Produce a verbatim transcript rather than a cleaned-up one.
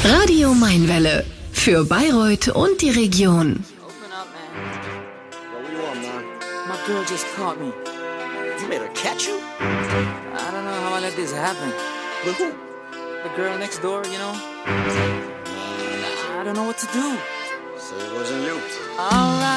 Radio Mainwelle. Für Bayreuth und die Region. Open up, man. Yo, what do you want, man? My girl just caught me. You made her catch you? I don't know how I let this happen. With who? The girl next door, you know? I don't know what to do. So it wasn't you. Alright.